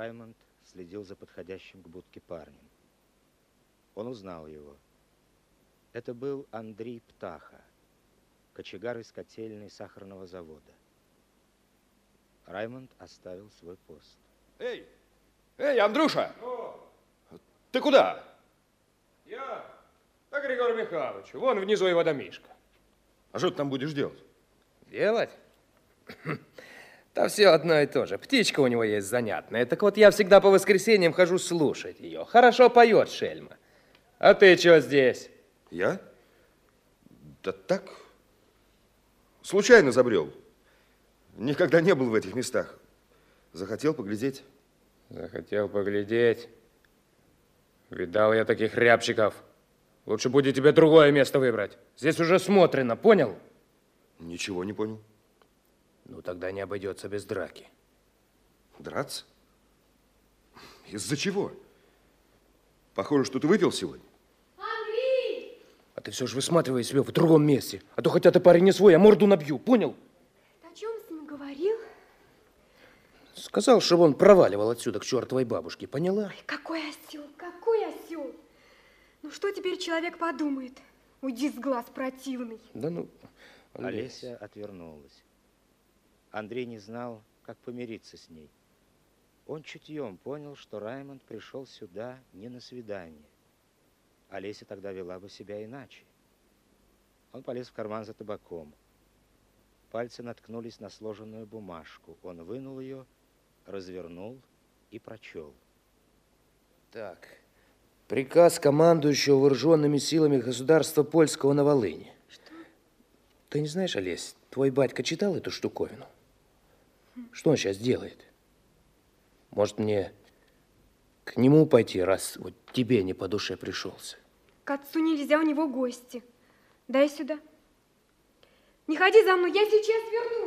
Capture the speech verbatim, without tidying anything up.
Раймонд следил за подходящим к будке парнем. Он узнал его. Это был Андрей Птаха, кочегар из котельной сахарного завода. Раймонд оставил свой пост. Эй, эй, Андрюша! О! Ты куда? Я? Да, Григорий Михайлович, вон внизу его домишко. А что ты там будешь делать? Делать? Да все одно и то же. Птичка у него есть занятная. Так вот, я всегда по воскресеньям хожу слушать ее. Хорошо поет шельма. А ты что здесь? Я? Да так, случайно забрел. Никогда не был в этих местах. Захотел поглядеть. Захотел поглядеть. Видал я таких рябчиков. Лучше будет тебе другое место выбрать. Здесь уже смотрено, понял? Ничего не понял. Ну, тогда не обойдется без драки. Драться? Из-за чего? Похоже, что ты выпил сегодня. Андрей! А ты все же высматривай себя в другом месте. А то хотя ты парень не свой, а морду набью, понял? Ты о чем с ним говорил? Сказал, чтобы он проваливал отсюда к чертовой бабушке, поняла? Ой, какой осел, какой осел! Ну, что теперь человек подумает? Уйди с глаз, противный. Да ну... Олеся отвернулась. Андрей не знал, как помириться с ней. Он чутьем понял, что Раймонд пришел сюда не на свидание. Олеся тогда вела бы себя иначе. Он полез в карман за табаком. Пальцы наткнулись на сложенную бумажку. Он вынул ее, развернул и прочел. Так, приказ командующего вооруженными силами государства польского на Волыни. Что? Ты не знаешь, Олесь, твой батька читал эту штуковину? Что он сейчас делает? Может, мне к нему пойти, раз вот тебе не по душе пришелся? К отцу нельзя, у него гости. Дай сюда. Не ходи за мной, я сейчас вернусь.